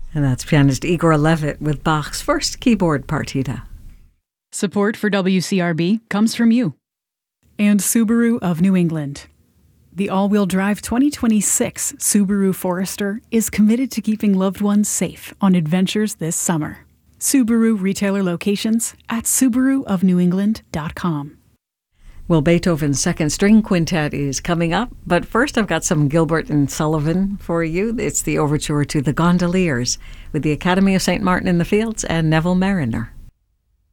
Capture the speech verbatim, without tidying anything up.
And that's pianist Igor Levit with Bach's first keyboard partita. Support for W C R B comes from you. And Subaru of New England. The all-wheel drive twenty twenty-six Subaru Forester is committed to keeping loved ones safe on adventures this summer. Subaru retailer locations at subaru of new england dot com. Well, Beethoven's Second String Quintet is coming up, but first I've got some Gilbert and Sullivan for you. It's the overture to The Gondoliers with the Academy of Saint Martin in the Fields and Neville Mariner.